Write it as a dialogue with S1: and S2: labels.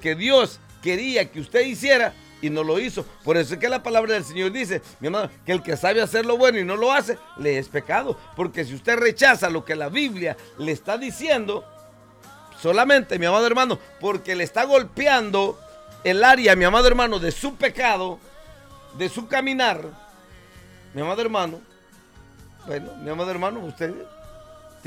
S1: que Dios quería que usted hiciera y no lo hizo. Por eso es que la palabra del Señor dice, mi amado, que el que sabe hacer lo bueno y no lo hace, le es pecado. Porque si usted rechaza lo que la Biblia le está diciendo, solamente, mi amado hermano, porque le está golpeando el área, mi amado hermano, de su pecado, de su caminar, mi amado hermano, bueno, mi amado hermano, usted